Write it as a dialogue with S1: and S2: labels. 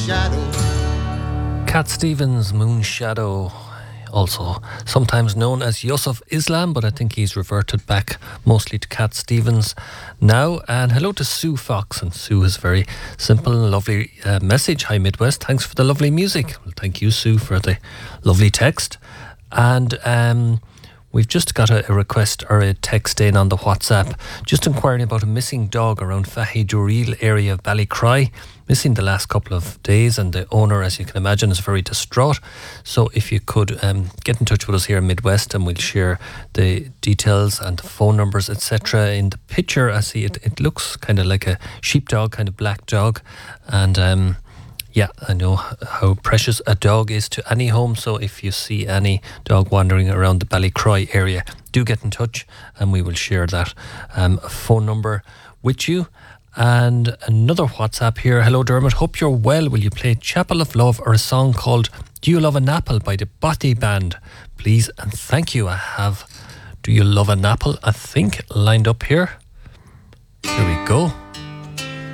S1: Cat Stevens, Moon Shadow, also sometimes known as Yusuf Islam, but I think he's reverted back mostly to Cat Stevens now. And hello to Sue Fox, and Sue is very simple and lovely message. Hi Midwest, thanks for the lovely music. Well, thank you, Sue, for the lovely text. And we've just got a request or a text in on the WhatsApp, just inquiring about a missing dog around Fahey-Durreel area of Ballycry. Missing the last couple of days, and the owner, as you can imagine, is very distraught. So if you could get in touch with us here in Midwest, and we'll share the details and the phone numbers, etc. In the picture, I see it looks kind of like a sheepdog, kind of black dog. And yeah, I know how precious a dog is to any home. So if you see any dog wandering around the Ballycry area, do get in touch, and we will share that phone number with you. And another WhatsApp here. Hello Dermot, hope you're well. Will you play Chapel of Love or a song called Do You Love an Apple by the Bothy Band, please? And thank you. I have Do You Love an Apple, I think, lined up here. Here we go.